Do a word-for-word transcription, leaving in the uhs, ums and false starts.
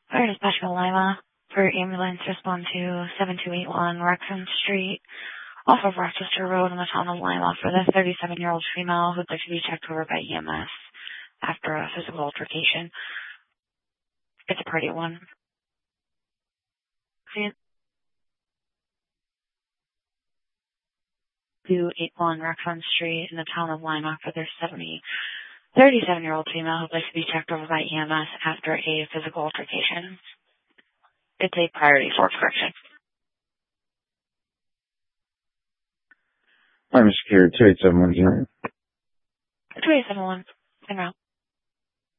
Fire Dispatch Lima for ambulance respond to seven two eight one Wrexham Street off of Rochester Road in the town of Lima for the thirty-seven-year-old female who'd like to be checked over by E M S after a physical altercation. It's a pretty one. two eight one Wrexham Street in the town of Lima for their thirty-seven-year-old female who'd like to be checked over by E M S after a physical altercation. It's a priority for correction. I'm secured two eight seven one zero. two eight seven one, en route.